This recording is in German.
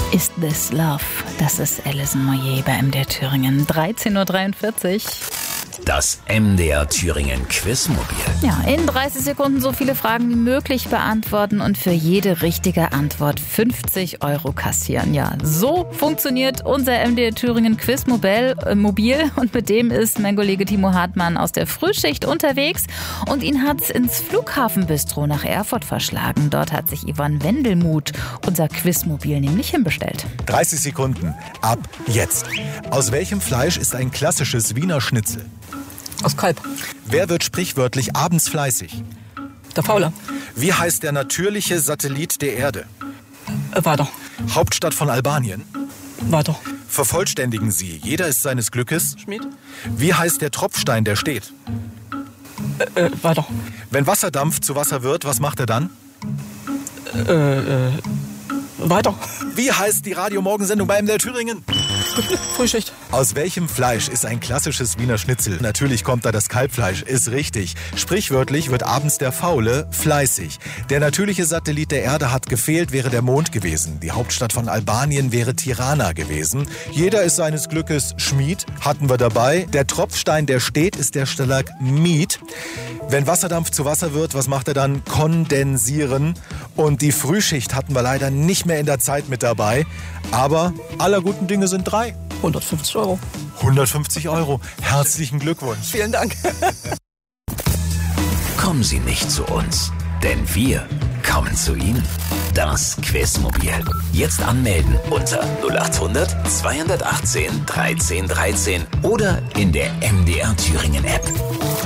Is This Love? Das ist Alison Moyet bei MDR Thüringen. 13.43 Uhr. Das MDR Thüringen Quizmobil. Ja, in 30 Sekunden so viele Fragen wie möglich beantworten und für jede richtige Antwort 50 € kassieren. Ja, so funktioniert unser MDR Thüringen Quizmobil und mit dem ist mein Kollege Timo Hartmann aus der Frühschicht unterwegs und ihn hat's ins Flughafenbistro nach Erfurt verschlagen. Dort hat sich Yvonne Wendelmuth unser Quizmobil nämlich hinbestellt. 30 Sekunden ab jetzt. Aus welchem Fleisch ist ein klassisches Wiener Schnitzel? Aus Kalb. Wer wird sprichwörtlich abends fleißig? Der Faule. Wie heißt der natürliche Satellit der Erde? Weiter. Hauptstadt von Albanien? Weiter. Vervollständigen Sie. Jeder ist seines Glückes. Schmied. Wie heißt der Tropfstein, der steht? Weiter. Wenn Wasserdampf zu Wasser wird, was macht er dann? Weiter. Wie heißt die Radio-Morgensendung bei MDR Thüringen? Frühschicht. Aus welchem Fleisch ist ein klassisches Wiener Schnitzel? Natürlich kommt da das Kalbfleisch, ist richtig. Sprichwörtlich wird abends der Faule fleißig. Der natürliche Satellit der Erde hat gefehlt, wäre der Mond gewesen. Die Hauptstadt von Albanien wäre Tirana gewesen. Jeder ist seines Glückes Schmied, hatten wir dabei. Der Tropfstein, der steht, ist der Stalagmit. Wenn Wasserdampf zu Wasser wird, was macht er dann? Kondensieren. Und die Frühschicht hatten wir leider nicht mehr in der Zeit mit dabei. Aber aller guten Dinge sind drei. 150 €. 150 €. Herzlichen Glückwunsch. Vielen Dank. Kommen Sie nicht zu uns, denn wir kommen zu Ihnen. Das Quizmobil. Jetzt anmelden unter 0800 218 13 13 oder in der MDR Thüringen App.